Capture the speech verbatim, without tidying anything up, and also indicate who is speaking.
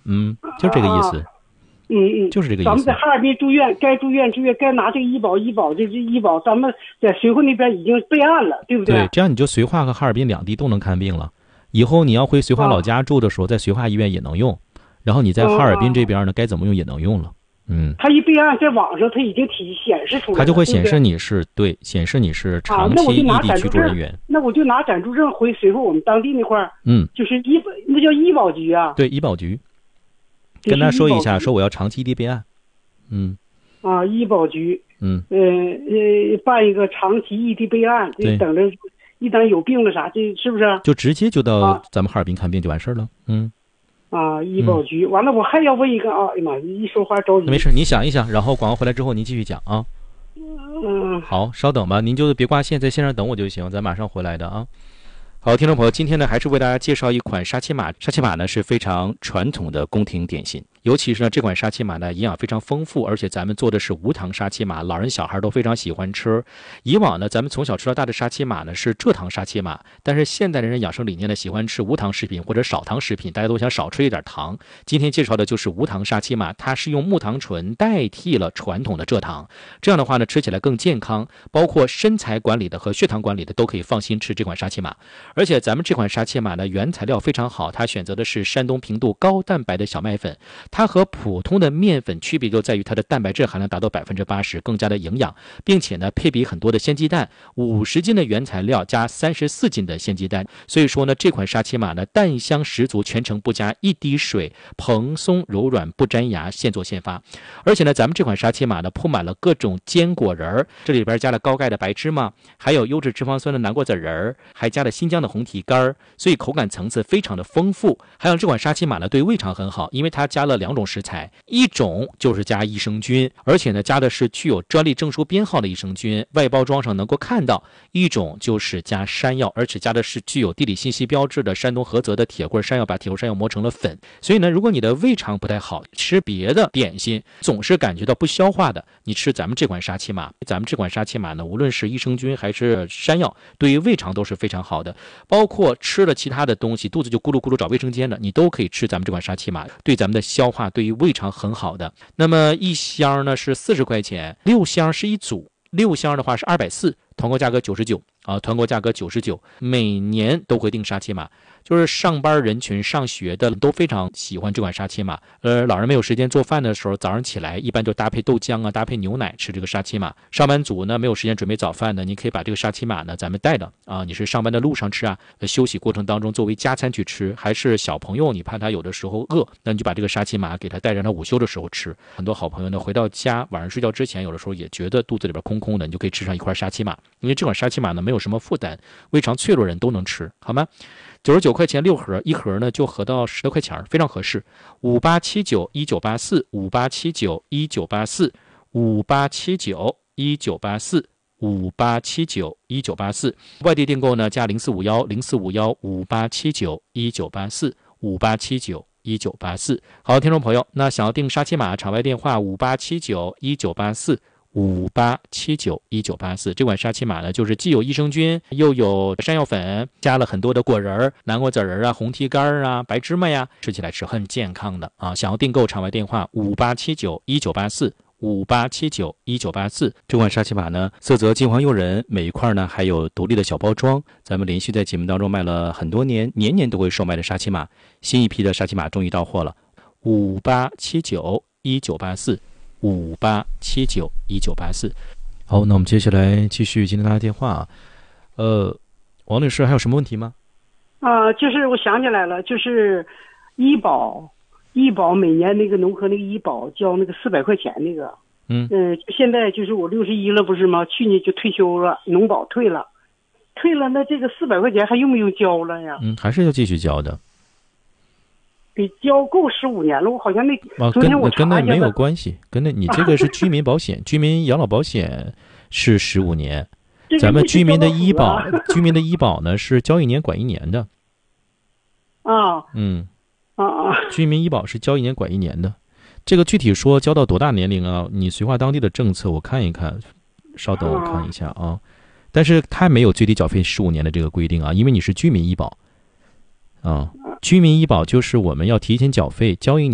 Speaker 1: 嗯，就这个意思。
Speaker 2: 啊嗯嗯，
Speaker 1: 就是这个意思。
Speaker 2: 咱们在哈尔滨住院，该住院住院，该拿这个医保医保这这医保，咱们在绥惠那边已经备案了，对不对？
Speaker 1: 对，这样你就绥化和哈尔滨两地都能看病了。以后你要回绥化老家住的时候，在绥化医院也能用，然后你在哈尔滨这边呢，该怎么用也能用了。嗯，
Speaker 2: 他一备案，在网上他已经体显示出来了，
Speaker 1: 他就会显示你是 对, 对，显示你是长期异地居住人员。
Speaker 2: 啊、那我就拿暂住证回绥惠我们当地那块儿，
Speaker 1: 嗯，
Speaker 2: 就是医那叫医保局啊。
Speaker 1: 对，医保局，跟他说一下，说我要长期异地备案。嗯，
Speaker 2: 啊，医保局，
Speaker 1: 嗯，
Speaker 2: 呃呃，办一个长期异地备案，就等着一旦有病了啥，这是不是？
Speaker 1: 就直接就到咱们哈尔滨看病就完事了。嗯。
Speaker 2: 啊，医保局、嗯、完了，我还要问一个啊！哎呀妈，一说话着急。
Speaker 1: 没事，你想一想，然后广告回来之后您继续讲啊。
Speaker 2: 嗯，
Speaker 1: 好，稍等吧，您就别挂线，在线上等我就行，咱马上回来的啊。好，听众朋友，今天呢还是为大家介绍一款沙琪玛。沙琪玛呢是非常传统的宫廷点心，尤其是呢这款沙琪玛呢营养非常丰富，而且咱们做的是无糖沙琪玛，老人小孩都非常喜欢吃。以往呢咱们从小吃到大的沙琪玛呢是蔗糖沙琪玛，但是现代人养生理念呢喜欢吃无糖食品或者少糖食品，大家都想少吃一点糖。今天介绍的就是无糖沙琪玛，它是用木糖醇代替了传统的蔗糖，这样的话呢吃起来更健康，包括身材管理的和血糖管理的都可以放心吃这款沙琪玛。而且咱们这款沙琪玛呢原材料非常好，它选择的是山东平度高蛋白的小麦粉，它和普通的面粉区别就在于它的蛋白质含量达到百分之八十，更加的营养，并且呢配比很多的鲜鸡蛋，五十斤的原材料加三十四斤的鲜鸡蛋，所以说呢这款沙琪玛呢蛋香十足，全程不加一滴水，蓬松柔软不粘牙，现做现发。而且呢咱们这款沙琪玛呢铺满了各种坚果仁，这里边加了高钙的白芝麻，还有优质脂肪酸的南瓜籽仁，还加了新疆的红提干，所以口感层次非常的丰富。还有这款沙琪玛呢对胃肠很好，因为它加了两种食材，一种就是加益生菌，而且呢加的是具有专利证书编号的益生菌，外包装上能够看到；一种就是加山药，而且加的是具有地理信息标志的山东菏泽的铁棍山药，把铁棍山药磨成了粉。所以呢如果你的胃肠不太好，吃别的点心总是感觉到不消化的，你吃咱们这款沙琪玛，咱们这款沙琪玛呢无论是益生菌还是山药，对于胃肠都是非常好的。包括吃了其他的东西肚子就咕噜咕噜找卫生间的，你都可以吃咱们这款沙琪玛，对咱们的消化对于胃肠很好的。那么一箱呢是四十块钱，六箱是一组，六箱的话是二百四十，团购价格九十九啊，团购价格九十九，每年都会订沙琪玛，就是上班人群上学的都非常喜欢这款沙琪玛。呃，老人没有时间做饭的时候，早上起来一般就搭配豆浆啊，搭配牛奶吃这个沙琪玛。上班族呢没有时间准备早饭的，你可以把这个沙琪玛呢咱们带着啊，你是上班的路上吃啊，休息过程当中作为加餐去吃，还是小朋友你怕他有的时候饿，那你就把这个沙琪玛给他带着他午休的时候吃。很多好朋友呢回到家晚上睡觉之前，有的时候也觉得肚子里边空空的，你就可以吃上一块沙琪玛，因为这款沙琪玛呢没有什么负担，胃肠脆弱人都能吃，好吗？九十九块钱六盒，一盒呢就合到十多块钱，非常合适。五八七九一九八四，五八七九一九八四，五八七九一九八四，五八七九一九八四。外地订购呢加零四五幺零四五幺五八七九一九八四，五八七九一九八四。好，听众朋友，那想要订沙琪玛，场外电话五八七九一九八四。五八七九一九八四，这款沙琪玛呢，就是既有益生菌，又有山药粉，加了很多的果仁、南瓜籽仁啊、红提干啊、白芝麻呀，吃起来是很健康的啊！想要订购，场外电话五八七九一九八四，五八七九一九八四。这款沙琪玛呢，色泽金黄诱人，每一块呢还有独立的小包装。咱们连续在节目当中卖了很多年，年年都会售卖的沙琪玛，新一批的沙琪玛终于到货了，五八七九一九八四。五八七九一九八四。好，那我们接下来继续今天的电话。呃，王女士还有什么问题吗？
Speaker 2: 啊、呃，就是我想起来了，就是医保，医保每年那个农科那个医保交那个四百块钱那个，
Speaker 1: 嗯
Speaker 2: 嗯、呃，现在就是我六十一了不是吗？去年就退休了，农保退了，退了，那这个四百块钱还用不用交了呀？
Speaker 1: 嗯，还是要继续交的。
Speaker 2: 得交够十五年了，我好像那、
Speaker 1: 啊、
Speaker 2: 昨天我
Speaker 1: 跟那没有关系，跟那你这个是居民保险，居民养老保险是十五年，咱们居民的医保，居民的医保呢是交一年管一年的。
Speaker 2: 啊，
Speaker 1: 嗯，
Speaker 2: 啊啊，
Speaker 1: 居民医保是交一年管一年的，这个具体说交到多大年龄啊？你绥化当地的政策我看一看，稍等我看一下啊。但是它没有最低缴费十五年的这个规定啊，因为你是居民医保。啊，居民医保就是我们要提前缴费，交一年。